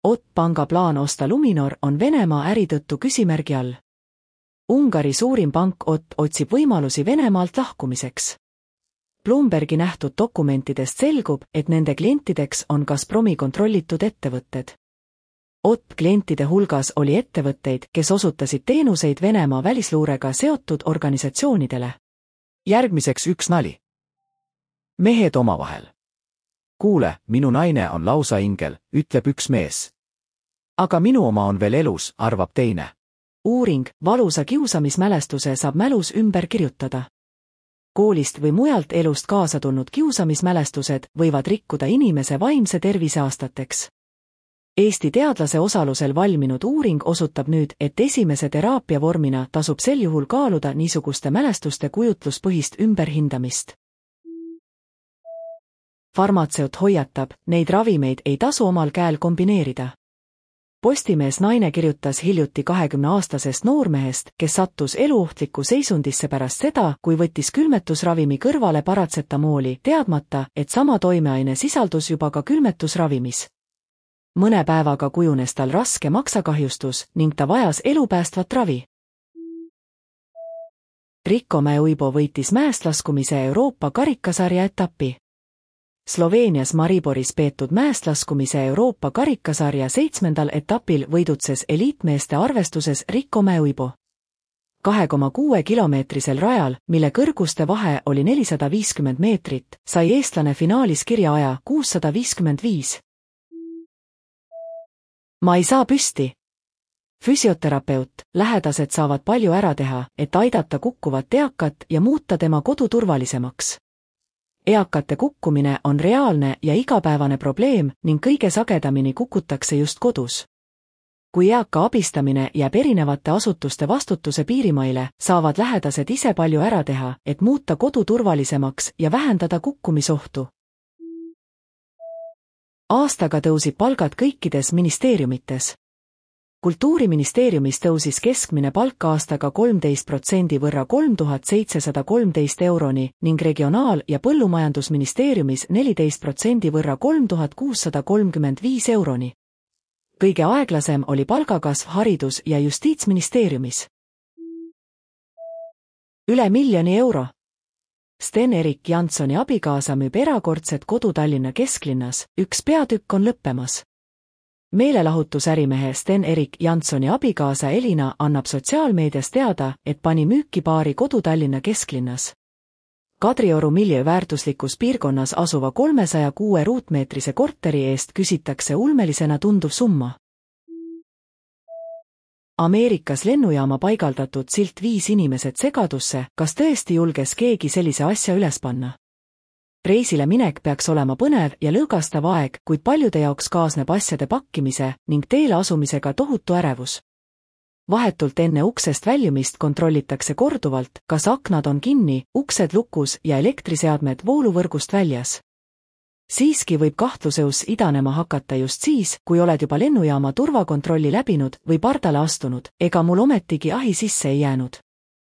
OTP panga plaan osta Luminor on Venemaa äri tõttu küsimärgi all. Ungari suurim pank OTP otsib võimalusi Venemaalt lahkumiseks. Bloombergi nähtud dokumentidest selgub, et nende klientideks on Gazpromi kontrollitud ettevõtted. OTP klientide hulgas oli ettevõtteid, kes osutasid teenuseid Venemaa välisluurega seotud organisatsioonidele. Järgmiseks üks nali. Mehed omavahel. Kuule, minu naine on lausa ingel, ütleb üks mees. Aga minu oma on veel elus, arvab teine. Uuring, valusa kiusamismälestuse saab mälus ümber kirjutada. Koolist või mujalt elust kaasa tulnud kiusamismälestused võivad rikkuda inimese vaimse tervise aastateks. Eesti teadlase osalusel valminud uuring osutab nüüd, et esimese teraapiavormina tasub sel juhul kaaluda niisuguste mälestuste kujutluspõhist ümberhindamist. Farmatseut hoiatab, neid ravimeid ei tasu omal käel kombineerida. Postimees naine kirjutas hiljuti 20-aastasest noormehest, kes sattus eluohtlikku seisundisse pärast seda, kui võttis külmetusravimi kõrvale paratsetamooli, teadmata, et sama toimeaine sisaldus juba ka külmetusravimis. Mõne päevaga kujunes tal raske maksakahjustus ning ta vajas elupäästvat ravi. Rico Mäe-Uibo võitis mäest laskumise Euroopa karikasarja etapi. Sloveenias Mariboris peetud mäest laskumise Euroopa karikasarja 7. etapil võidutses eliitmeeste arvestuses Rico Mäe-Uibo. 2,6 kilomeetrisel rajal, mille kõrguste vahe oli 450 meetrit, sai eestlane finaalis kirjaaja 655. Ma ei saa püsti. Füsioterapeut, lähedased saavad palju ära teha, et aidata kukkuvat eakat ja muuta tema kodu turvalisemaks. Eakate kukkumine on reaalne ja igapäevane probleem ning kõige sagedamini kukutakse just kodus. Kui eaka abistamine jääb erinevate asutuste vastutuse piirimaile, saavad lähedased ise palju ära teha, et muuta kodu turvalisemaks ja vähendada kukkumisohtu. Aastaga tõusib palgad kõikides ministeeriumites. Kultuuriministeeriumis tõusis keskmine palk aastaga 13% võrra 3713 euroni ning Regionaal- ja Põllumajandusministeeriumis 14% võrra 3635 euroni. Kõige aeglasem oli palgakasv Haridus- ja Justiitsministeeriumis. Üle 1 miljoni euro. Sten-Erik Janssoni abikaasa müüb erakordset kodu Tallinna kesklinnas, üks peatükk on lõppemas. Meelelahutusärimehe Sten-Erik Janssoni abikaasa Elina annab sotsiaalmeedias teada, et pani müüki paari kodu Tallinna kesklinnas. Kadrioru miljööväärtuslikus piirkonnas asuva 306 ruutmeetrise korteri eest küsitakse ulmelisena tunduv summa. Ameerikas lennujaama paigaldatud silt viis inimesed segadusse, kas tõesti julges keegi sellise asja üles panna. Reisile minek peaks olema põnev ja lõõgastav aeg, kuid paljude jaoks kaasneb asjade pakkimise ning teele asumisega tohutu ärevus. Vahetult enne uksest väljumist kontrollitakse korduvalt, kas aknad on kinni, uksed lukus ja elektriseadmed vooluvõrgust väljas. Siiski võib kahtluseus idanema hakata just siis, kui oled juba lennujaama turvakontrolli läbinud või pardale astunud, ega mul ometigi ahi sisse ei jäänud.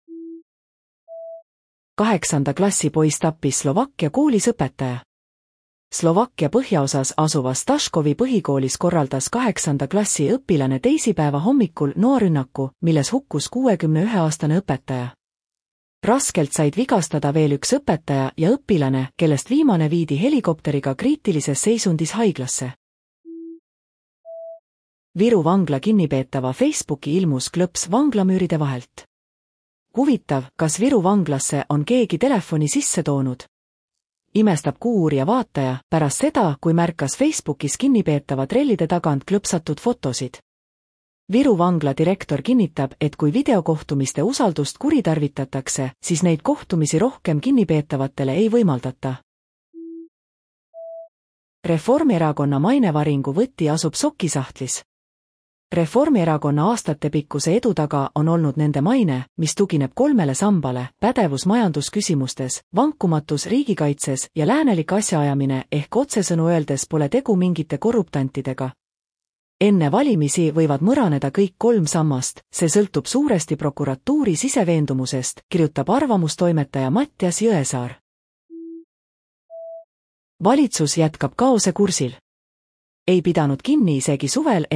8. klassi poiss tappis Slovakkia koolis õpetaja. Slovakkia põhjaosas asuvas Taškovi põhikoolis korraldas 8. klassi õpilane teisipäeva hommikul noarünnaku, milles hukkus 61-aastane õpetaja. Raskelt said vigastada veel üks õpetaja ja õpilane, kellest viimane viidi helikopteriga kriitilises seisundis haiglasse. Viru vangla kinnipeetava Facebooki ilmus klõps vanglamüüride vahelt. Huvitav, kas Viru vanglasse on keegi telefoni sisse toonud? Imestab Kuuuurija vaataja pärast seda, kui märkas Facebookis kinnipeetava trellide tagant klõpsatud fotosid. Viru vangla direktor kinnitab, et kui videokohtumiste usaldust kuritarvitatakse, siis neid kohtumisi rohkem kinnipeetavatele ei võimaldata. Reformierakonna mainevaringu võti asub sokisahtlis. Reformierakonna aastatepikkuse edu taga on olnud nende maine, mis tugineb 3 sambale, pädevus majandusküsimustes, vankumatus riigikaitses ja läänelik asjaajamine ehk otsesõnu öeldes pole tegu mingite korruptantidega. Enne valimisi võivad mõraneda kõik 3 sammast, see sõltub suuresti prokuratuuri siseveendumusest, kirjutab arvamustoimetaja Mattias Jõesaar. Valitsus jätkab kaose kursil. ei pidanud kinni isegi suvel